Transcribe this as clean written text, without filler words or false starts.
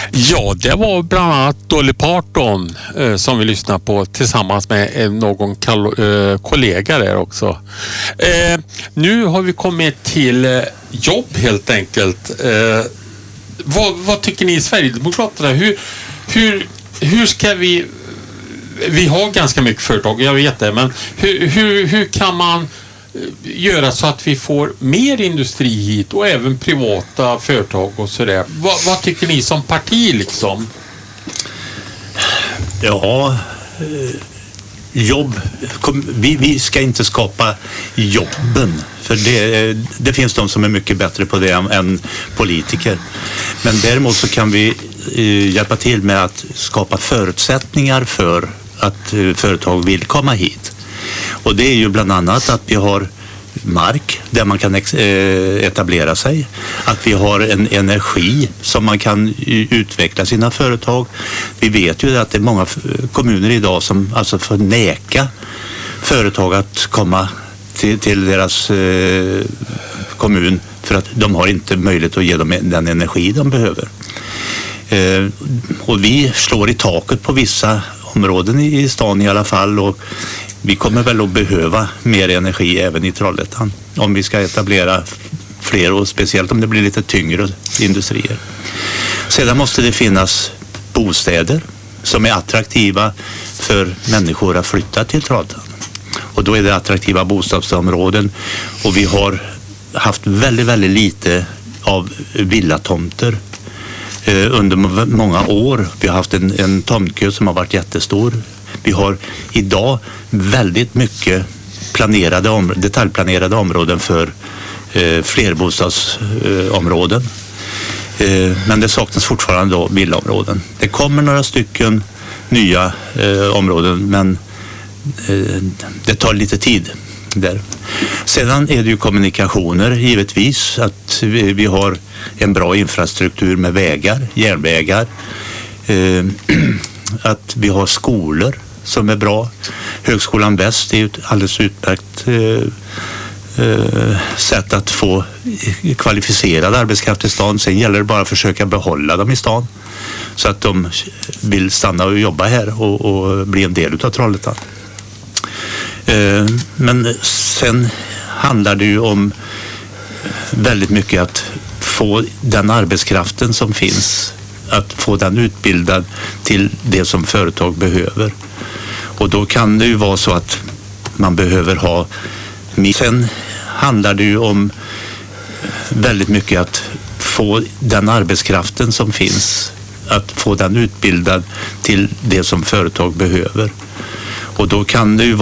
Ja, det var bland annat Dolly Parton som vi lyssnar på tillsammans med någon kollega där också. Nu har vi kommit till jobb helt enkelt. Vad tycker ni i Sverigedemokraterna? Hur ska vi har ganska mycket företag, jag vet det, men hur kan man göra så att vi får mer industri hit och även privata företag och sådär? Vad tycker ni som parti liksom? Ja, jobb. Vi ska inte skapa jobben. För det finns de som är mycket bättre på det än politiker. Men däremot så kan vi hjälpa till med att skapa förutsättningar för att företag vill komma hit. Och det är ju bland annat att vi har mark där man kan etablera sig. Att vi har en energi som man kan utveckla sina företag. Vi vet ju att det är många kommuner idag som alltså får neka företag att komma till deras kommun för att de har inte möjlighet att ge dem den energi de behöver. Och vi slår i taket på vissa områden i stan i alla fall, och vi kommer väl att behöva mer energi även i Trollhättan om vi ska etablera fler, och speciellt om det blir lite tyngre industrier. Sedan måste det finnas bostäder som är attraktiva för människor att flytta till Trollhättan. Och då är det attraktiva bostadsområden, och vi har haft väldigt, väldigt lite av villatomter under många år. Vi har haft en tomtkö som har varit jättestor. Vi har idag väldigt mycket detaljplanerade områden för flerbostadsområden. Men det saknas fortfarande då villaområden. Det kommer några stycken nya områden, men det tar lite tid där. Sedan är det ju kommunikationer, givetvis, att vi har en bra infrastruktur med vägar, järnvägar, att vi har skolor som är bra. Högskolan Väst är ett alldeles utmärkt sätt att få kvalificerad arbetskraft i stan. Sen gäller det bara att försöka behålla dem i stan så att de vill stanna och jobba här och bli en del av Trollhättan. Men sen handlar det ju om väldigt mycket att få den arbetskraften som finns, att få den utbildad till det som företag behöver. Och då kan det ju vara så att man behöver ha. Sen handlar det ju om väldigt mycket att få den arbetskraften som finns, att få den utbildad till det som företag behöver. Och då kan det ju